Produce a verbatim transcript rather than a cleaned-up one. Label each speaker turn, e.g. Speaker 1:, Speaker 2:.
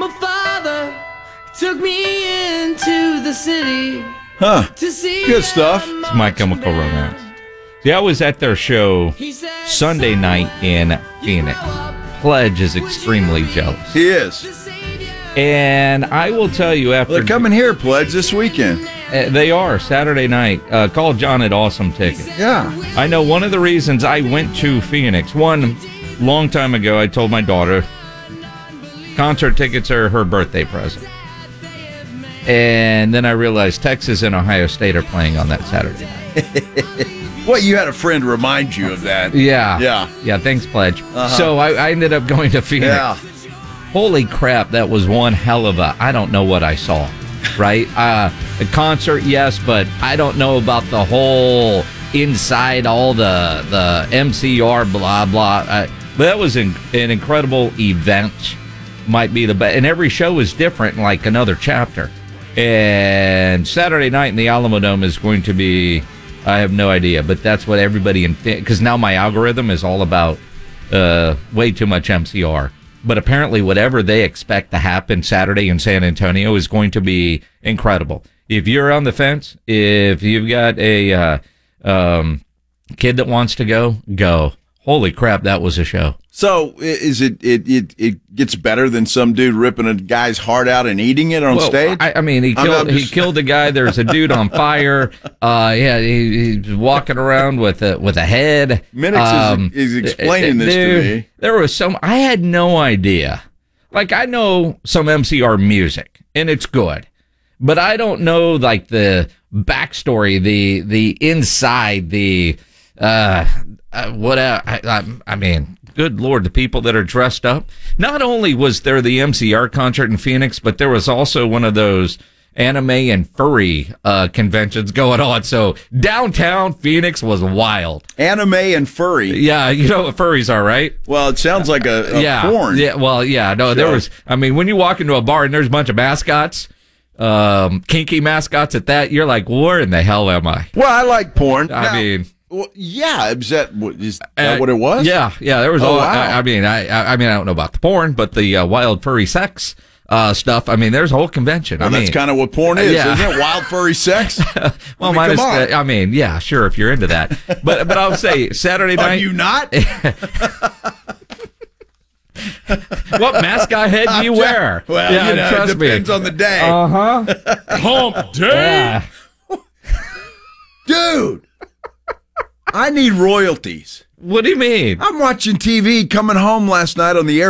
Speaker 1: My father took me into the city
Speaker 2: Huh.
Speaker 1: to see
Speaker 2: Good stuff.
Speaker 3: It's My Chemical Romance. See, I was at their show Sunday night in Phoenix. Pledge is extremely jealous.
Speaker 2: He is.
Speaker 3: And I will tell you after...
Speaker 2: Well, they're coming here, Pledge, this weekend.
Speaker 3: Uh, they are, Saturday night. Uh, call John at Awesome Tickets.
Speaker 2: Yeah.
Speaker 3: I know one of the reasons I went to Phoenix, one, long time ago, I told my daughter, concert tickets are her birthday present. And then I realized Texas and Ohio State are playing on that Saturday night.
Speaker 2: Well, you had a friend remind you of that.
Speaker 3: Yeah.
Speaker 2: Yeah.
Speaker 3: Yeah, thanks, Pledge.
Speaker 2: Uh-huh.
Speaker 3: So I, I ended up going to Phoenix.
Speaker 2: Yeah.
Speaker 3: Holy crap, that was one hell of a, I don't know what I saw, right? Uh, a concert, yes, but I don't know about the whole inside, all the, the M C R, blah, blah. Uh, but that was an, an incredible event. Might be the best. And every show is different, like another chapter. And Saturday night in the Alamo Dome is going to be, I have no idea, but that's what everybody, in because now my algorithm is all about uh, way too much M C R. But apparently whatever they expect to happen Saturday in San Antonio is going to be incredible. If you're on the fence, if you've got a uh, um, kid that wants to go, go. Holy crap, that was a show.
Speaker 2: So is it, it it it gets better than some dude ripping a guy's heart out and eating it on
Speaker 3: well,
Speaker 2: stage?
Speaker 3: I, I mean, he
Speaker 2: I'm
Speaker 3: killed
Speaker 2: just...
Speaker 3: he killed a guy. There's a dude on fire. Uh, yeah, he, he's walking around with a with a head.
Speaker 2: Minix
Speaker 3: um,
Speaker 2: is, is explaining this
Speaker 3: there,
Speaker 2: to me.
Speaker 3: There was some. I had no idea. Like I know some M C R music, and it's good, but I don't know like the backstory, the the inside, the uh, uh what uh, I, I I mean. Good Lord, the people that are dressed up. Not only was there the M C R concert in Phoenix, but there was also one of those anime and furry uh, conventions going on. So downtown Phoenix was wild.
Speaker 2: Anime and furry.
Speaker 3: Yeah, you know what furries are, right?
Speaker 2: Well, it sounds like a, a
Speaker 3: yeah,
Speaker 2: porn.
Speaker 3: Yeah, well, yeah. No,
Speaker 2: show.
Speaker 3: There was, I mean, when you walk into a bar and there's a bunch of mascots, um, kinky mascots at that, you're like, where in the hell am I?
Speaker 2: Well, I like porn.
Speaker 3: I
Speaker 2: Now,
Speaker 3: mean...
Speaker 2: Well, yeah, is that, what, is that
Speaker 3: Uh,
Speaker 2: what it was?
Speaker 3: Yeah, yeah. There was.
Speaker 2: Oh,
Speaker 3: all,
Speaker 2: wow.
Speaker 3: I, I mean, I, I mean, I don't know about the porn, but the uh, wild furry sex uh, stuff. I mean, there's a whole convention.
Speaker 2: Well,
Speaker 3: I
Speaker 2: that's
Speaker 3: mean,
Speaker 2: kind of what porn is,
Speaker 3: yeah.
Speaker 2: isn't it? Wild furry sex.
Speaker 3: well,
Speaker 2: I mean,
Speaker 3: minus.
Speaker 2: come on.
Speaker 3: The, I mean, yeah, sure, if you're into that. But but I'll say Saturday night.
Speaker 2: Are you not?
Speaker 3: What mascot head do you wear?
Speaker 2: Well,
Speaker 3: yeah,
Speaker 2: you know,
Speaker 3: trust
Speaker 2: it depends
Speaker 3: me.
Speaker 2: on the day.
Speaker 3: Uh huh.
Speaker 4: Hump day.
Speaker 3: Yeah.
Speaker 2: Dude, I need royalties.
Speaker 3: What do you mean?
Speaker 2: I'm watching T V coming home last night on the air.